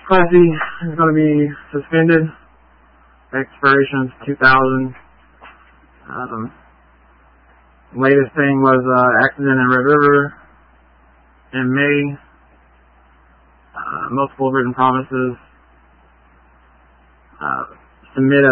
Class E is going to be suspended. Expiration is 2000. Latest thing was accident in Red River in May. Multiple written promises. Submit